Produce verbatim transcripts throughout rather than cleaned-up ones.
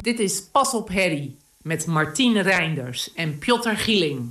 Dit is Pas op Harry met Martien Reinders en Piotr Gieling.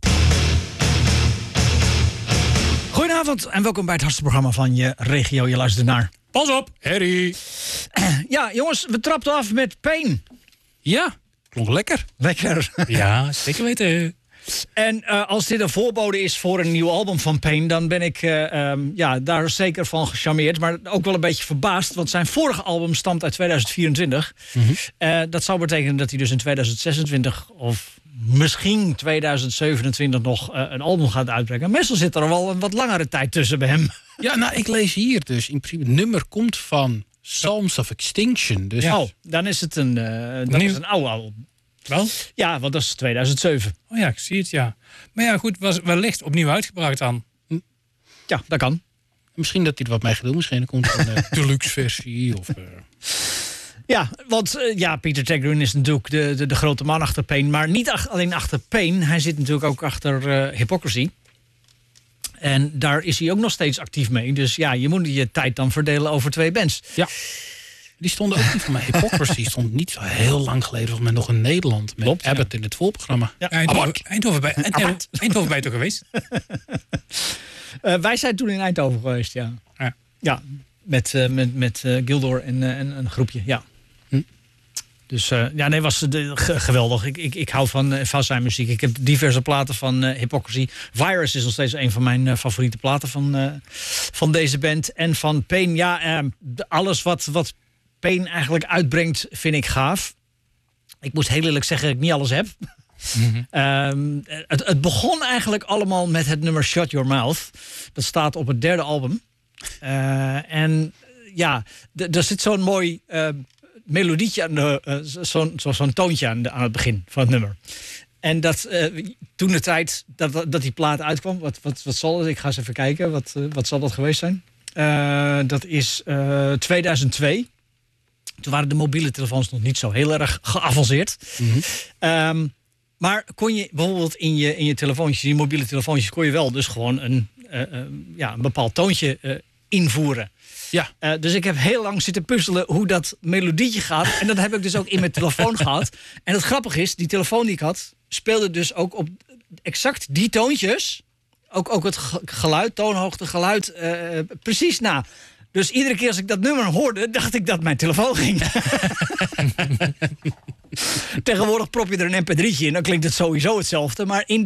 Goedenavond en welkom bij het hartstikke programma van je regio. Je luistert naar Pas op, Harry. Ja, jongens, we trapten af met Pain. Ja, klonk lekker. Lekker. Ja, zeker weten. En uh, als dit een voorbode is voor een nieuw album van Pain, dan ben ik uh, um, ja, daar zeker van gecharmeerd. Maar ook wel een beetje verbaasd, want zijn vorige album stamt uit tweeduizend vierentwintig. Mm-hmm. Uh, dat zou betekenen dat hij dus in tweeduizend zesentwintig of misschien tweeduizend zevenentwintig nog uh, een album gaat uitbrengen. Meestal zit er wel een wat langere tijd tussen bij hem. Ja, nou, ik lees hier dus in principe het nummer komt van Psalms of Extinction. Dus ja. Oh, dan is het een, uh, dan is het een oude album. Wel? Ja, want dat is tweeduizend zeven. Oh ja, ik zie het, ja. Maar ja, goed, was wellicht opnieuw uitgebracht dan. Hm. Ja, dat kan. Misschien dat hij er wat mee gaat doen. Misschien komt er een deluxe versie of... Uh... Ja, want uh, ja, Peter Tägtgren is natuurlijk de, de, de grote man achter Pain. Maar niet ach, alleen achter Pain. Hij zit natuurlijk ook achter uh, Hypocrisy. En daar is hij ook nog steeds actief mee. Dus ja, je moet je tijd dan verdelen over twee bands. Ja. Die stonden ook niet van mij. Hypocrisy stond niet zo heel lang geleden volgens mij nog in Nederland. Met Klopt, Abbott ja. in het voorprogramma. Ja. Eindhoven, Eindhoven, bij, Eindhoven, Eindhoven ben je toch geweest? uh, wij zijn toen in Eindhoven geweest, ja. Ja, ja met, uh, met, met uh, Gildor en, uh, en een groepje, ja. Hm. Dus uh, ja, nee, was de, ge, geweldig. Ik, ik, ik hou van, uh, van zijn muziek. Ik heb diverse platen van uh, Hypocrisy. Virus is nog steeds een van mijn uh, favoriete platen van, uh, van deze band. En van Pain, ja, uh, alles wat... wat Pain eigenlijk uitbrengt, vind ik gaaf. Ik moet heel eerlijk zeggen dat ik niet alles heb. Mm-hmm. um, het, het begon eigenlijk allemaal met het nummer Shut Your Mouth. Dat staat op het derde album. Uh, en ja, d- er zit zo'n mooi uh, melodietje aan de, uh, zo'n, zo, zo'n toontje aan, de, aan het begin van het nummer. En dat uh, toen de tijd dat, dat die plaat uitkwam, wat, wat, wat zal het? Ik ga eens even kijken, wat, uh, wat zal dat geweest zijn? Uh, dat is uh, tweeduizend twee. Toen waren de mobiele telefoons nog niet zo heel erg geavanceerd. Mm-hmm. Um, maar kon je bijvoorbeeld in je, in je telefoontjes, die mobiele telefoontjes, kon je wel dus gewoon een, uh, uh, ja, een bepaald toontje uh, invoeren. Ja. Uh, dus ik heb heel lang zitten puzzelen hoe dat melodietje gaat. En dat heb ik dus ook in mijn telefoon gehad. En het grappige is, die telefoon die ik had, speelde dus ook op exact die toontjes. Ook, ook het geluid, toonhoogte, geluid, uh, precies na. Dus iedere keer als ik dat nummer hoorde, dacht ik dat mijn telefoon ging. Tegenwoordig prop je er een M P drietje in, dan klinkt het sowieso hetzelfde. Maar in die